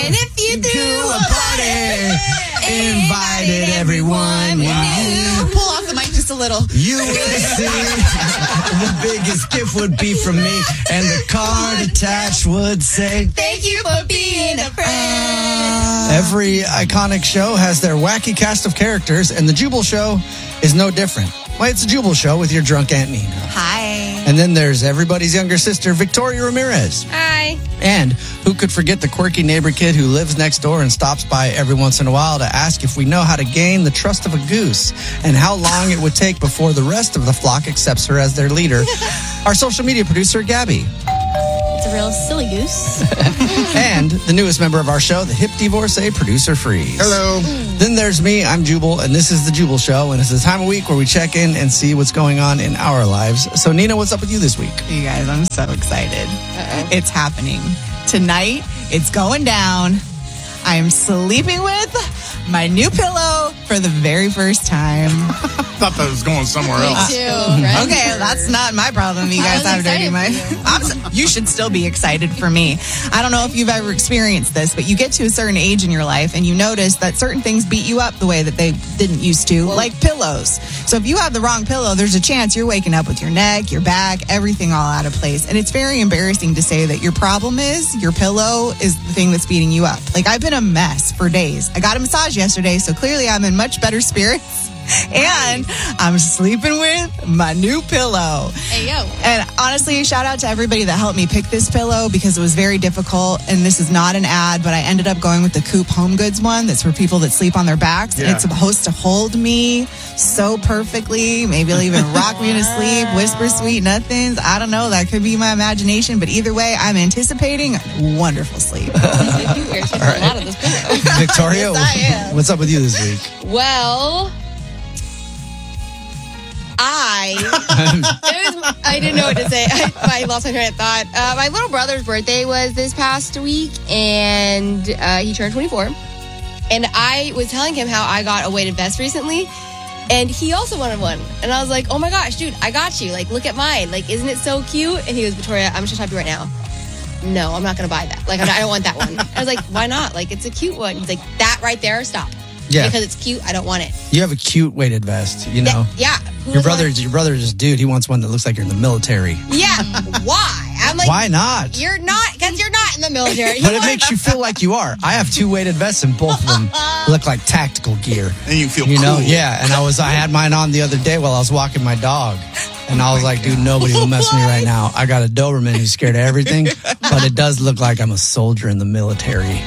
And if you do a party, invited everyone you knew. Pull off the mic just a little. You would see the biggest gift would be from me, and the card attached would say, thank you for being a friend. Every iconic show has their wacky cast of characters, and the Jubal Show is no different. Well, it's a Jubal Show with your drunk Aunt Nina. Hi. And then there's everybody's younger sister, Victoria Ramirez. Hi. And who could forget the quirky neighbor kid who lives next door and stops by every once in a while to ask if we know how to gain the trust of a goose and how long it would take before the rest of the flock accepts her as their leader. Our social media producer, Gabby. It's a real silly goose. And the newest member of our show, the hip divorcee, producer Freeze. Hello. Then there's me, I'm Jubal, and this is the Jubal Show, and it's the time of week where we check in and see what's going on in our lives. So, Nina, what's up with you this week? You guys, I'm so excited. It's happening. Tonight, it's going down. I am sleeping with my new pillow for the very first time. I thought that was going somewhere else. Me too. Right? Okay, that's not my problem. You guys have dirty my. You should still be excited for me. I don't know if you've ever experienced this, but you get to a certain age in your life and you notice that certain things beat you up the way that they didn't used to, like pillows. So if you have the wrong pillow, there's a chance you're waking up with your neck, your back, everything all out of place. And it's very embarrassing to say that your problem is your pillow is the thing that's beating you up. Like, I've been a mess for days. I got a massage yesterday, so clearly I'm in much better spirits. And I'm sleeping with my new pillow. Hey, yo. And honestly, shout out to everybody that helped me pick this pillow because it was very difficult. And this is not an ad, but I ended up going with the Coop Home Goods one. That's for people that sleep on their backs. Yeah. And it's supposed to hold me so perfectly. Maybe it'll even rock me to sleep, whisper sweet nothings. I don't know. That could be my imagination. But either way, I'm anticipating wonderful sleep. A lot of this pillow. Victoria, Yes, I am. what's up with you this week? Well, I didn't know what to say. I lost my train of thought. My little brother's birthday was this past week, and he turned 24. And I was telling him how I got a weighted vest recently, and he also wanted one. And I was like, oh my gosh, dude, I got you. Like, look at mine. Like, isn't it so cute? And he goes, Victoria, I'm just happy right now. No, I'm not going to buy that. Like, I don't want that one. I was like, why not? Like, it's a cute one. He's like, that right there, stop. Yeah. Because it's cute, I don't want it. You have a cute weighted vest, you know. Yeah. Your brother's just dude. He wants one that looks like you're in the military. Yeah. Why? I'm like, why not? You're not, because you're not in the military. But it makes you feel like you are. I have two weighted vests, and both of them look like tactical gear. And you feel You know, cool. yeah. And I had mine on the other day while I was walking my dog. And I was like, dude, nobody will mess with me right now. I got a Doberman who's scared of everything, but it does look like I'm a soldier in the military.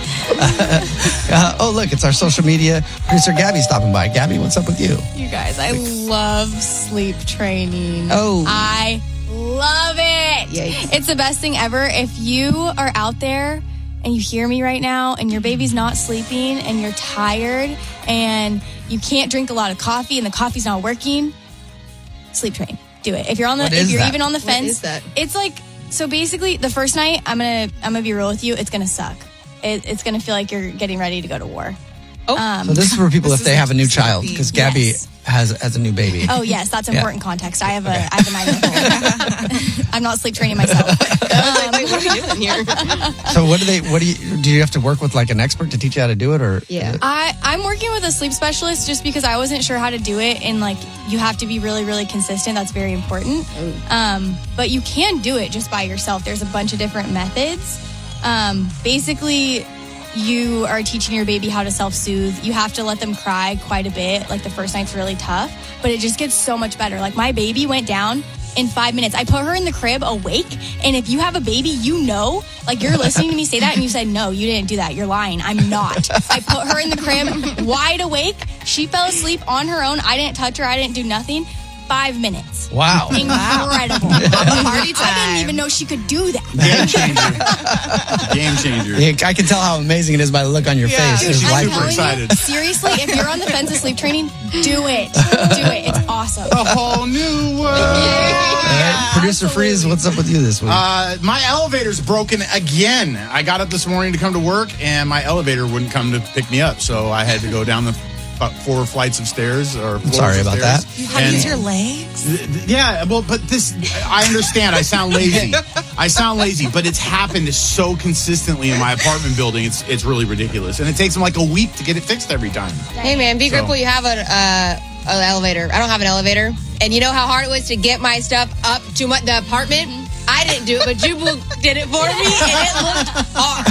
Oh, look, it's our social media producer, Gabby, stopping by. Gabby, what's up with you? You guys, I love sleep training. Oh. I love it. Yikes. It's the best thing ever. If you are out there and you hear me right now and your baby's not sleeping and you're tired and you can't drink a lot of coffee and the coffee's not working, sleep train. Do it. If you're even on the fence, is that? it's like, so basically the first night, I'm gonna be real with you, it's gonna suck. It's gonna feel like you're getting ready to go to war. So this is for people if they have a new child, because Gabby Yes. has a new baby. Oh yes, that's important context. I have a 9-year-old. I'm not sleep training myself. Wait, what are we doing here? So do you have to work with like an expert to teach you how to do it, or? Yeah. I'm working with a sleep specialist just because I wasn't sure how to do it, and like you have to be really, really consistent. That's very important. But you can do it just by yourself. There's a bunch of different methods. Basically, you are teaching your baby how to self-soothe. You have to let them cry quite a bit. Like the first night's really tough, but it just gets so much better. Like my baby went down in 5 minutes. I put her in the crib awake. And if you have a baby, you know, like you're listening to me say that and you said, no, you didn't do that. You're lying. I'm not. I put her in the crib wide awake. She fell asleep on her own. I didn't touch her. I didn't do nothing. 5 minutes. Wow. Incredible. Party time. I didn't even know she could do that. Game changer. Yeah, I can tell how amazing it is by the look on your face. Dude, It's I'm life- super telling excited. you, seriously, if you're on the fence of sleep training, do it. Do it. It's awesome. A whole new world. All right, Producer Freeze, what's up with you this week? My elevator's broken again. I got up this morning to come to work, and my elevator wouldn't come to pick me up, so I had to go down the 4 flights of stairs or floors sorry of about stairs. that. You had to And- use your legs? Yeah, well, but this, I understand. I sound lazy. But it's happened so consistently in my apartment building. It's really ridiculous, and it takes them like a week to get it fixed every time. Hey, man, be grateful you have an elevator. I don't have an elevator. And you know how hard it was to get my stuff up to the apartment? I didn't do it, but Jubal did it for me, and it looked hard.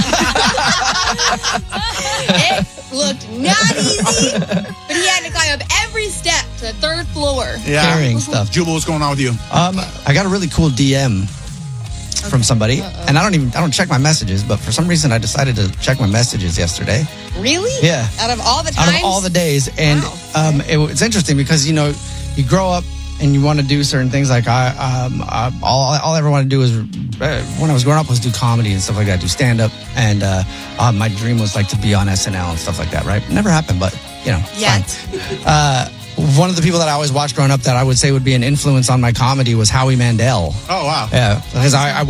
It looked not easy, but he had to climb up every step to the 3rd floor. Yeah, Carrying stuff. Jubal, what's going on with you? I got a really cool DM from somebody, and I don't check my messages, but for some reason I decided to check my messages yesterday. Really? Yeah. Out of all the times? Out of all the days, and Wow. it's interesting because you grow up and you want to do certain things. Like all I ever wanted to do was when I was growing up was do comedy and stuff like that, do stand up, and my dream was like to be on SNL and stuff like that. Right? Never happened, but Yet. fine. One of the people that I always watched growing up that I would say would be an influence on my comedy was Howie Mandel. Oh wow. Yeah, because I